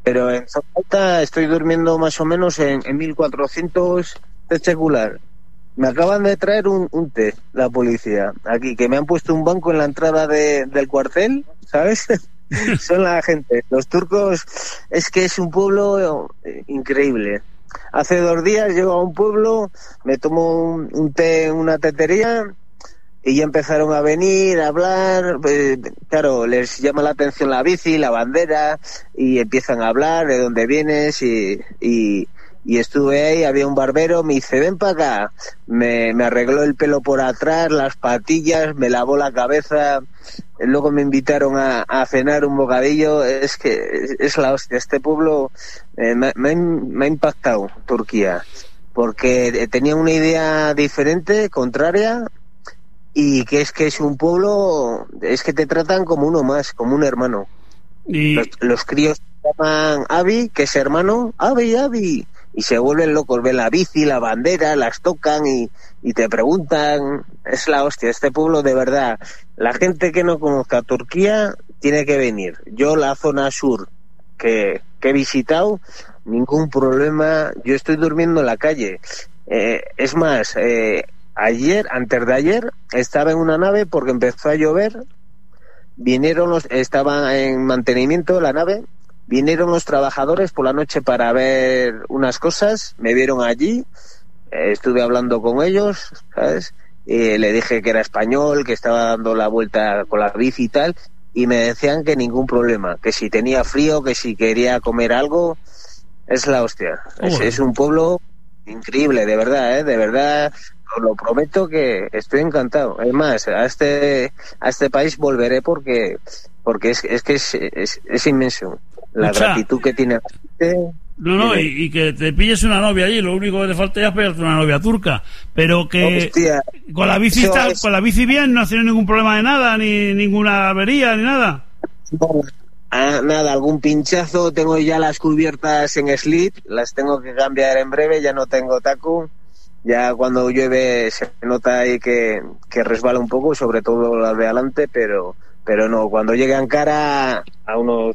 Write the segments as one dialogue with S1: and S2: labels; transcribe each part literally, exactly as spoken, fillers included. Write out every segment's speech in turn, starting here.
S1: pero en zona alta estoy durmiendo más o menos en, en mil cuatrocientos té secular. Me acaban de traer un, un té, la policía, aquí, que me han puesto un banco en la entrada de, del cuartel, ¿sabes? Son la gente. Los turcos, es que es un pueblo increíble. Hace dos días llego a un pueblo, me tomo un, un té en una tetería y ya empezaron a venir, a hablar. Eh, claro, les llama la atención la bici, la bandera, y empiezan a hablar de dónde vienes y... y Y estuve ahí, había un barbero, me dice, ven para acá. Me, me arregló el pelo por atrás, las patillas, me lavó la cabeza. Luego me invitaron a, a cenar un bocadillo. Es que es, es la hostia. Este pueblo eh, me, me, me ha impactado, Turquía. Porque tenía una idea diferente, contraria. Y que es que es un pueblo, es que te tratan como uno más, como un hermano. Y... Los, los críos te llaman Abi, que es hermano. Abi, Abi. Y se vuelven locos, ven la bici, la bandera, las tocan y, y te preguntan. Es la hostia, este pueblo de verdad. La gente que no conozca Turquía tiene que venir. Yo la zona sur que, que he visitado, ningún problema. Yo estoy durmiendo en la calle. Eh, es más, eh, ayer, antes de ayer, estaba en una nave porque empezó a llover. Vinieron los, estaban en mantenimiento la nave. Vinieron los trabajadores por la noche para ver unas cosas, me vieron allí, eh, estuve hablando con ellos, ¿sabes? Y le dije que era español, que estaba dando la vuelta con la bici y tal, y me decían que ningún problema, que si tenía frío, que si quería comer algo, es la hostia. Es, es un pueblo increíble, de verdad, ¿eh? De verdad, os lo prometo que estoy encantado. Es más, a este, a este país volveré porque, porque es, es que es, es, es inmenso. La Mucha. gratitud que tiene la gente.
S2: No, no, y, y que te pilles una novia allí, lo único que te falta ya es pillarte una novia turca, pero que Hostia, con la bici está, es... con la bici bien, no has tenido ningún problema de nada, ni ninguna avería, ni nada.
S1: No, ah, nada, algún pinchazo, tengo ya las cubiertas en slip, las tengo que cambiar en breve, ya no tengo taco, ya cuando llueve se nota ahí que, que resbala un poco, sobre todo las de adelante, pero, pero no, cuando llegue a Ankara a unos...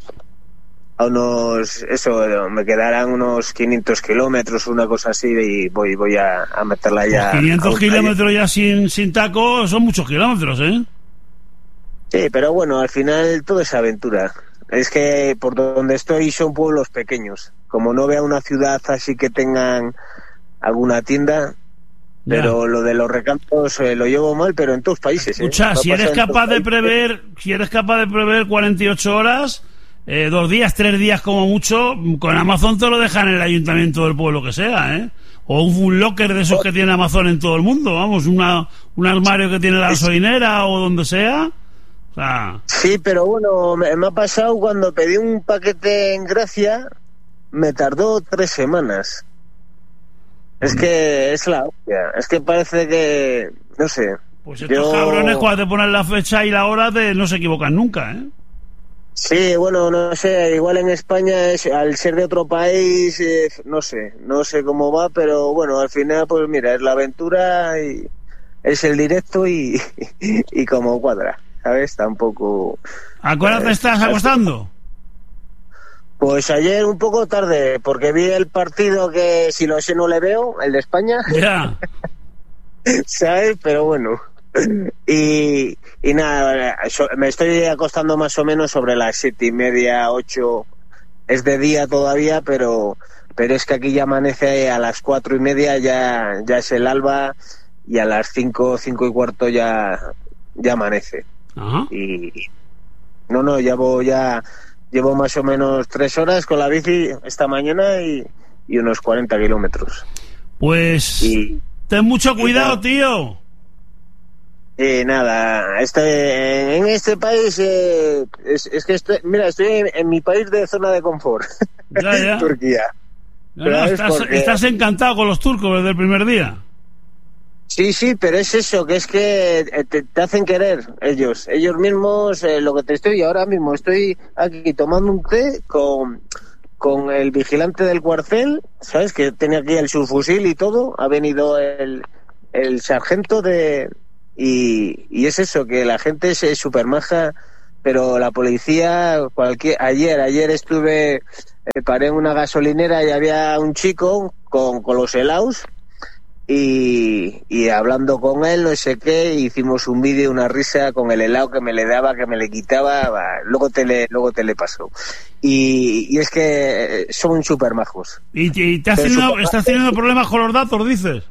S1: a unos, eso, me quedarán unos quinientos kilómetros, una cosa así, y voy voy a, a meterla ya.
S2: Pues quinientos kilómetros ya sin, sin taco son muchos kilómetros, ¿eh?
S1: Sí, pero bueno, al final todo es aventura. Es que por donde estoy son pueblos pequeños. Como no vea una ciudad así que tengan alguna tienda, ya. Pero lo de los recantos eh, lo llevo mal, pero en todos países.
S2: Escucha, ¿eh? si eres capaz de prever, si eres capaz de prever cuarenta y ocho horas... Eh, dos días, tres días como mucho, con Amazon te lo dejan en el ayuntamiento del pueblo que sea, ¿eh? O un locker de esos que tiene Amazon en todo el mundo, vamos, una un armario que tiene la gasolinera o donde sea. O sea...
S1: Sí, pero bueno, me, me ha pasado cuando pedí un paquete en Gracia, me tardó tres semanas. Es que es la hostia, es que parece que, no sé.
S2: Pues estos
S1: yo...
S2: cabrones cuando te ponen la fecha y la hora te, no se equivocan nunca, ¿eh?
S1: Sí, bueno, no sé, igual en España, es, al ser de otro país, eh, no sé, no sé cómo va, pero bueno, al final, pues mira, es la aventura y es el directo y, y, y como cuadra, ¿sabes? Tampoco...
S2: ¿A qué hora te estás acostando?
S1: Pues ayer un poco tarde, porque vi el partido que, si lo sé, no le veo, el de España.
S2: Ya.
S1: ¿Sabes? Pero bueno... Y, y nada, me estoy acostando más o menos sobre las siete y media, ocho. Es de día todavía, pero pero es que aquí ya amanece a las cuatro y media, ya ya es el alba, y a las cinco, cinco y cuarto ya ya amanece.
S2: Ajá.
S1: Y no, no, llevo ya llevo más o menos tres horas con la bici esta mañana y, y unos cuarenta kilómetros.
S2: Pues y, ten mucho cuidado, y, tío.
S1: Eh, nada, este, en este país eh, es, es que estoy, mira, estoy en, en mi país de zona de confort,
S2: ya, ya.
S1: Turquía.
S2: No, no, estás, porque... estás encantado con los turcos desde el primer día.
S1: Sí, sí, pero es eso, que es que te, te hacen querer ellos, ellos mismos, eh, lo que te estoy ahora mismo, estoy aquí tomando un té con, con el vigilante del cuartel, ¿sabes? Que tenía aquí el subfusil y todo, ha venido el, el sargento de... Y, y es eso, que la gente es súper maja, pero la policía, cualquier, ayer, ayer estuve eh, paré en una gasolinera y había un chico con, con los helados y, y hablando con él, no sé qué, hicimos un vídeo, una risa con el helado que me le daba, que me le quitaba, bah, luego te le, luego te le paso. Y, y es que son súper majos.
S2: ¿Y, y te has tenido, estás teniendo problemas con los datos, dices?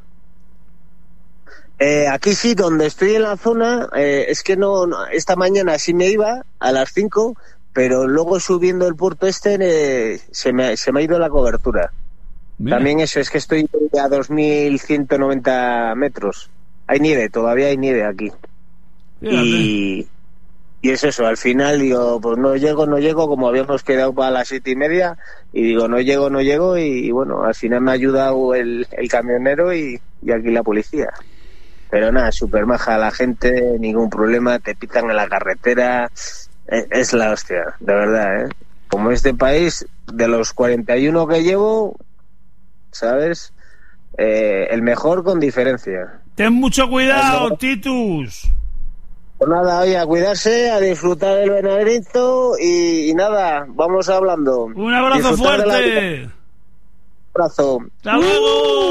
S1: Eh, aquí sí, donde estoy en la zona, eh, es que no, no, esta mañana sí me iba a las cinco, pero luego subiendo el puerto este eh, se, me, se me ha ido la cobertura. Mira. También eso, es que estoy a dos mil ciento noventa metros. Hay nieve, todavía hay nieve aquí. Y, y es eso, al final digo, pues no llego, no llego, como habíamos quedado para las siete y media, y digo, no llego, no llego, y, y bueno, al final me ha ayudado el, el camionero y, y aquí la policía. Pero nada, súper maja la gente, ningún problema, te pitan en la carretera, es, es la hostia, de verdad, ¿eh? Como este país, de los cuarenta y uno que llevo, ¿sabes? Eh, el mejor con diferencia.
S2: Ten mucho cuidado, Titus.
S1: Pues nada, oye, a cuidarse, a disfrutar del veranito y, y nada, vamos hablando.
S2: Un abrazo
S1: Disfrutar
S2: fuerte.
S1: Un abrazo.
S2: ¡Hasta luego!